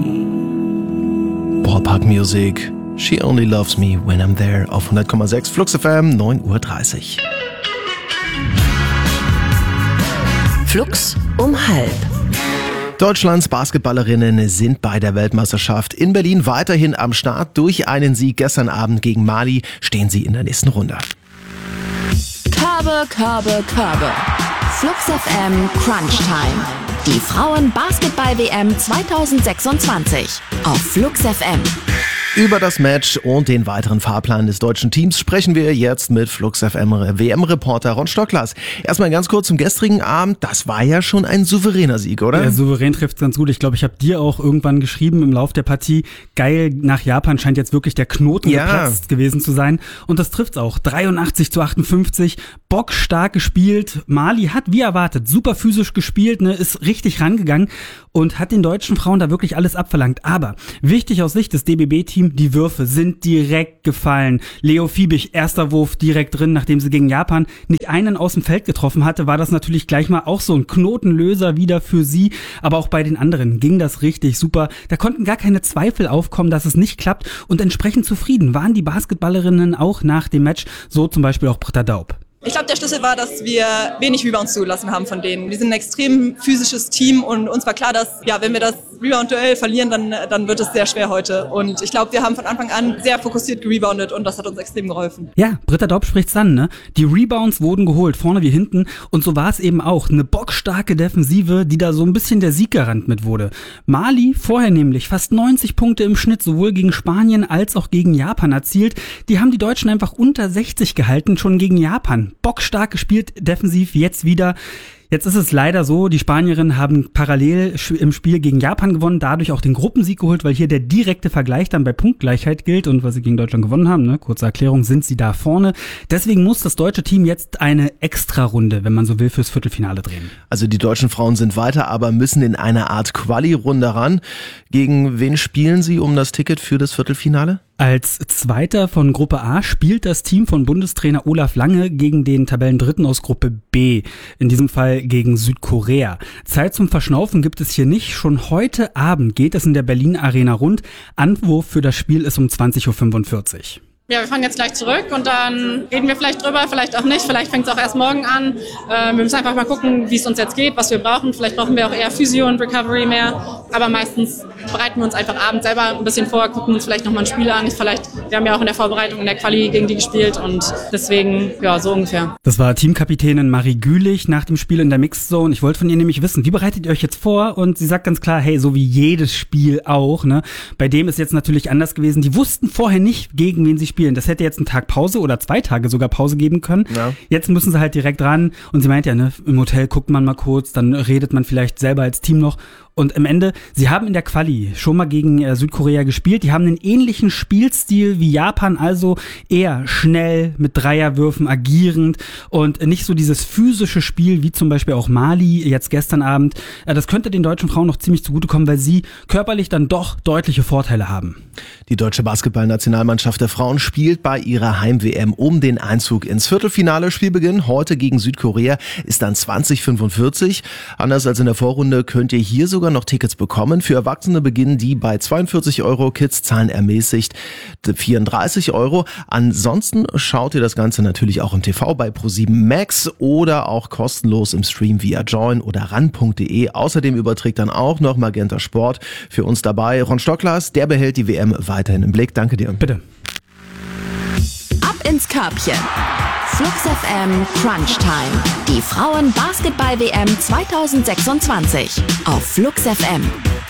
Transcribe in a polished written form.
Ballpark Music. She Only Loves Me When I'm There auf 100,6 Flux FM, 9:30 Uhr. Flux um 12:30. Deutschlands Basketballerinnen sind bei der Weltmeisterschaft in Berlin weiterhin am Start. Durch einen Sieg gestern Abend gegen Mali stehen sie in der nächsten Runde. Körbe. Flux FM Crunch Time. Die Frauen-Basketball-WM 2026 auf Flux FM. Über das Match und den weiteren Fahrplan des deutschen Teams sprechen wir jetzt mit Flux FM WM-Reporter Ron Stocklas. Erstmal ganz kurz zum gestrigen Abend. Das war ja schon ein souveräner Sieg, oder? Ja, souverän trifft's ganz gut. Ich glaube, ich habe dir auch irgendwann geschrieben im Lauf der Partie, geil, nach Japan scheint jetzt wirklich der Knoten geplatzt gewesen zu sein. Und das trifft's auch. 83-58, bockstark gespielt. Mali hat, wie erwartet, super physisch gespielt, ist richtig rangegangen und hat den deutschen Frauen da wirklich alles abverlangt. Aber wichtig aus Sicht des DBB-Teams, die Würfe sind direkt gefallen. Leo Fiebig, erster Wurf direkt drin, nachdem sie gegen Japan nicht einen aus dem Feld getroffen hatte, war das natürlich gleich mal auch so ein Knotenlöser wieder für sie. Aber auch bei den anderen ging das richtig super. Da konnten gar keine Zweifel aufkommen, dass es nicht klappt. Und entsprechend zufrieden waren die Basketballerinnen auch nach dem Match. So zum Beispiel auch Britta Daub. Ich glaube, der Schlüssel war, dass wir wenig Rebounds zugelassen haben von denen. Wir sind ein extrem physisches Team und uns war klar, dass wenn wir das Rebound-Duell verlieren, dann wird es sehr schwer heute. Und ich glaube, wir haben von Anfang an sehr fokussiert gereboundet und das hat uns extrem geholfen. Ja, Britta Daub spricht's an, Die Rebounds wurden geholt, vorne wie hinten. Und so war es eben auch. Eine bockstarke Defensive, die da so ein bisschen der Sieggarant mit wurde. Mali, vorher nämlich fast 90 Punkte im Schnitt, sowohl gegen Spanien als auch gegen Japan erzielt. Die haben die Deutschen einfach unter 60 gehalten, schon gegen Japan. Bockstark gespielt, defensiv, jetzt wieder. Jetzt ist es leider so, die Spanierinnen haben parallel im Spiel gegen Japan gewonnen, dadurch auch den Gruppensieg geholt, weil hier der direkte Vergleich dann bei Punktgleichheit gilt und weil sie gegen Deutschland gewonnen haben, kurze Erklärung, sind sie da vorne. Deswegen muss das deutsche Team jetzt eine Extra-Runde, wenn man so will, fürs Viertelfinale drehen. Also die deutschen Frauen sind weiter, aber müssen in eine Art Quali-Runde ran. Gegen wen spielen sie um das Ticket für das Viertelfinale? Als Zweiter von Gruppe A spielt das Team von Bundestrainer Olaf Lange gegen den Tabellendritten aus Gruppe B. In diesem Fall gegen Südkorea. Zeit zum Verschnaufen gibt es hier nicht. Schon heute Abend geht es in der Berlin Arena rund. Anwurf für das Spiel ist um 20:45 Uhr. Ja, wir fahren jetzt gleich zurück und dann reden wir vielleicht drüber, vielleicht auch nicht. Vielleicht fängt es auch erst morgen an. Wir müssen einfach mal gucken, wie es uns jetzt geht, was wir brauchen. Vielleicht brauchen wir auch eher Physio und Recovery mehr. Aber meistens bereiten wir uns einfach abends selber ein bisschen vor, gucken uns vielleicht nochmal ein Spiel an. Wir haben ja auch in der Vorbereitung in der Quali gegen die gespielt und deswegen, so ungefähr. Das war Teamkapitänin Marie Gülich nach dem Spiel in der Mixed-Zone. Ich wollte von ihr nämlich wissen, wie bereitet ihr euch jetzt vor? Und sie sagt ganz klar, hey, so wie jedes Spiel auch, Bei dem ist jetzt natürlich anders gewesen. Die wussten vorher nicht, gegen wen sie spielen. Das hätte jetzt einen Tag Pause oder 2 Tage sogar Pause geben können. Ja. Jetzt müssen sie halt direkt ran. Und sie meint ja, im Hotel guckt man mal kurz, dann redet man vielleicht selber als Team noch. Und im Ende, sie haben in der Quali schon mal gegen Südkorea gespielt. Die haben einen ähnlichen Spielstil wie Japan, also eher schnell mit Dreierwürfen agierend und nicht so dieses physische Spiel wie zum Beispiel auch Mali jetzt gestern Abend. Das könnte den deutschen Frauen noch ziemlich zugutekommen, weil sie körperlich dann doch deutliche Vorteile haben. Die deutsche Basketball-Nationalmannschaft der Frauen spielt bei ihrer Heim-WM um den Einzug ins Viertelfinale. Spielbeginn heute gegen Südkorea ist dann 20:45. Anders als in der Vorrunde könnt ihr hier sogar noch Tickets bekommen. Für Erwachsene beginnen die bei 42 €, Kids zahlen ermäßigt 34 €. Ansonsten schaut ihr das Ganze natürlich auch im TV bei ProSieben Max oder auch kostenlos im Stream via Join oder ran.de. Außerdem überträgt dann auch noch Magenta Sport für uns dabei. Ron Stocklas, der behält die WM weiterhin im Blick. Danke dir. Bitte. Ab ins Körbchen. Flux FM Crunch Time. Die Frauen-Basketball-WM 2026 auf Flux FM.